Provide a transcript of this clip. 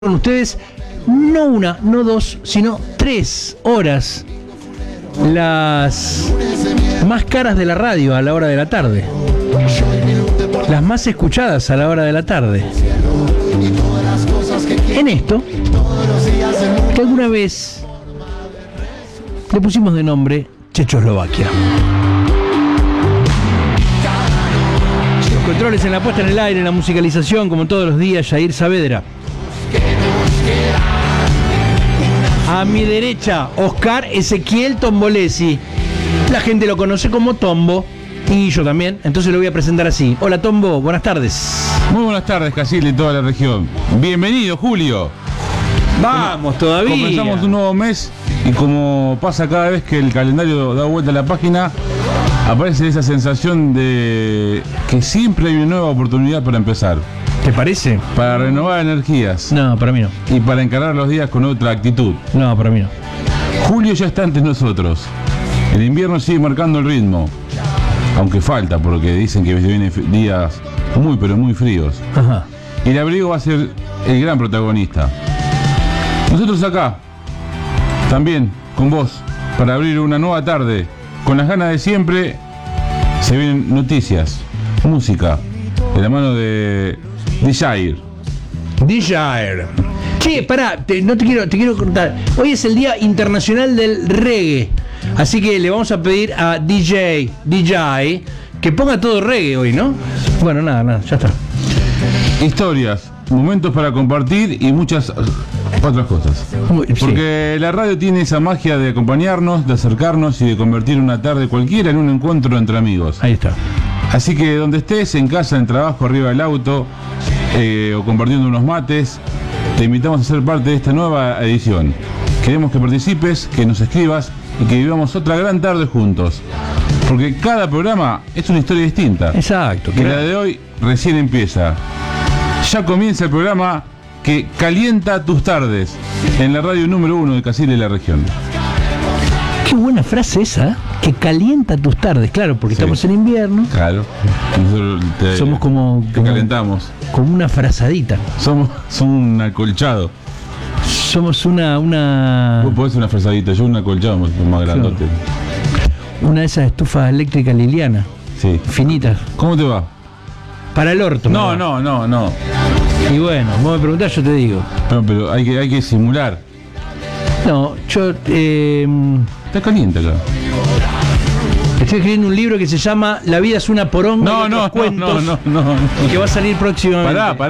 con ustedes no una, no dos, sino 3 horas, las más caras de la radio a la hora de la tarde, las más escuchadas a la hora de la tarde. En esto, que alguna vez le pusimos de nombre Chechoslovaquia. Los controles en la puesta en el aire, en la musicalización, como todos los días, Jair Saavedra. A mi derecha, Oscar Ezequiel Tombolesi. La gente lo conoce como Tombo, y yo también, entonces lo voy a presentar así. Hola Tombo, buenas tardes. Muy buenas tardes, Casil y toda la región. Bienvenido, Julio. Vamos, todavía. Comenzamos un nuevo mes y como pasa cada vez que el calendario da vuelta a la página, aparece esa sensación de que siempre hay una nueva oportunidad para empezar. ¿Te parece? Para renovar energías. No, para mí no. Y para encarar los días con otra actitud. No, para mí no. Julio ya está entre nosotros. El invierno sigue marcando el ritmo. Aunque falta, porque dicen que vienen días muy, pero muy fríos. Ajá. Y el abrigo va a ser el gran protagonista. Nosotros acá, también con vos, para abrir una nueva tarde, con las ganas de siempre, se vienen noticias, música, de la mano de Jair. Jair. Che, pará, te quiero contar. Hoy es el Día Internacional del Reggae. Así que le vamos a pedir a DJ, que ponga todo reggae hoy, ¿no? Bueno, nada, ya está. Historias, momentos para compartir y muchas otras cosas. Porque la radio tiene esa magia de acompañarnos, de acercarnos y de convertir una tarde cualquiera en un encuentro entre amigos. Ahí está. Así que donde estés, en casa, en trabajo, arriba del auto, o compartiendo unos mates, te invitamos a ser parte de esta nueva edición. Queremos que participes, que nos escribas y que vivamos otra gran tarde juntos. Porque cada programa es una historia distinta. Exacto. Que la de hoy recién empieza. Ya comienza el programa que calienta tus tardes en la radio número 1 de Casil y la región. Qué buena frase esa, que calienta tus tardes, claro, porque Sí. Estamos en invierno. Claro. Nosotros Somos como calentamos. Como una frazadita. Somos un acolchado. Somos una Vos podés ser una frazadita, yo un acolchado más grandote. una de esas estufas eléctricas Liliana, Sí. finitas, ¿Cómo te va? para el orto. No. Y bueno, vos me preguntás, yo te digo. Pero hay que simular. No, yo Está caliente acá. estoy escribiendo un libro que se llama La vida es una poronga y otros cuentos, no. y que va a salir próximamente. Pará.